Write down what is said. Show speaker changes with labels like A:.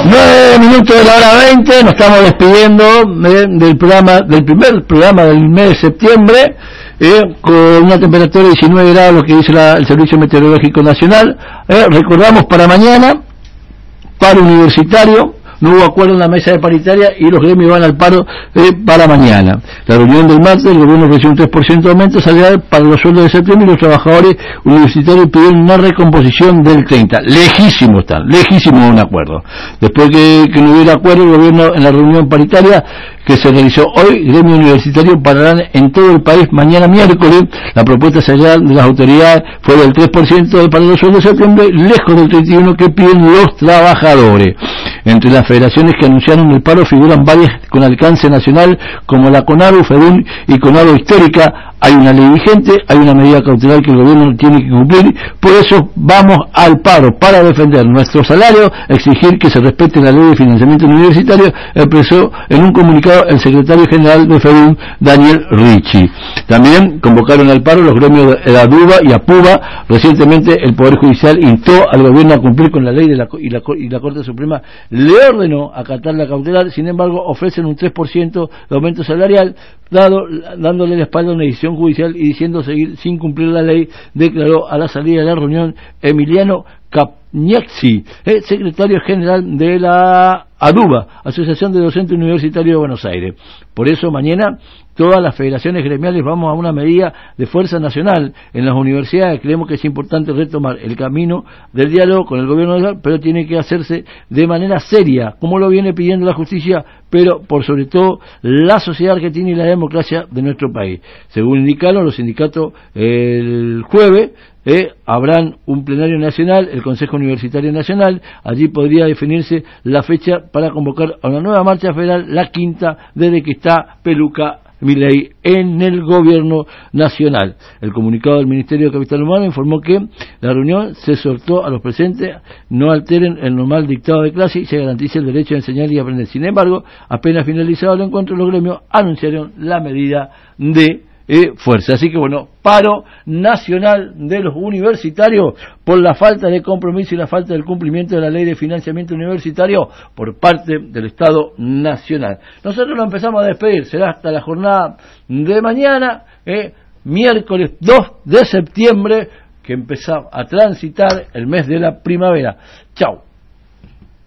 A: 9 minutos de la hora 20, nos estamos despidiendo del primer programa del mes de septiembre, con una temperatura de 19 grados, lo que dice el Servicio Meteorológico Nacional. Recordamos para mañana, paro universitario. No hubo acuerdo en la mesa de paritaria y los gremios van al paro para mañana. La reunión del martes, el gobierno ofreció un 3% de aumento salarial para los sueldos de septiembre y los trabajadores universitarios pidieron una recomposición del 30%. Lejísimo un acuerdo. Después que no hubiera acuerdo, el gobierno en la reunión paritaria que se realizó hoy, gremio universitario pararán en todo el país mañana miércoles. La propuesta salarial de las autoridades fue del 3% para los sueldos de septiembre, lejos del 31% que piden los trabajadores. Entre las federaciones que anunciaron el paro figuran varias con alcance nacional, como la CONARU, FEDUN y CONARU Histórica. Hay una ley vigente, hay una medida cautelar que el gobierno tiene que cumplir, por eso vamos al paro, para defender nuestro salario, exigir que se respete la ley de financiamiento universitario, expresó en un comunicado el secretario general de FEDUN, Daniel Ricci. También convocaron al paro los gremios de ADUBA y APUBA. Recientemente el Poder Judicial instó al gobierno a cumplir con la ley y la Corte Suprema le ordenó acatar la cautelar. Sin embargo, ofrecen un 3% de aumento salarial, dándole la espalda a una decisión judicial y diciendo seguir sin cumplir la ley, declaró a la salida de la reunión Emiliano Capniexi, secretario general de la ADUBA, Asociación de Docentes Universitarios de Buenos Aires. Por eso mañana todas las federaciones gremiales vamos a una medida de fuerza nacional en las universidades. Creemos que es importante retomar el camino del diálogo con el gobierno nacional, pero tiene que hacerse de manera seria, como lo viene pidiendo la justicia, pero por sobre todo la sociedad argentina y la democracia de nuestro país. Según indicaron los sindicatos, el jueves habrán un plenario nacional, el Consejo Universitario Nacional. Allí podría definirse la fecha para convocar a una nueva marcha federal, la quinta desde que está Peluca Milei en el gobierno nacional. El comunicado del Ministerio de Capital Humano informó que la reunión se exhortó a los presentes no alteren el normal dictado de clase y se garantice el derecho a enseñar y aprender. Sin embargo, apenas finalizado el encuentro, los gremios anunciaron la medida de fuerza. Así que bueno, paro nacional de los universitarios por la falta de compromiso y la falta del cumplimiento de la ley de financiamiento universitario por parte del Estado Nacional. Nosotros nos empezamos a despedir, será hasta la jornada de mañana, miércoles 2 de septiembre, que empezamos a transitar el mes de la primavera. Chau.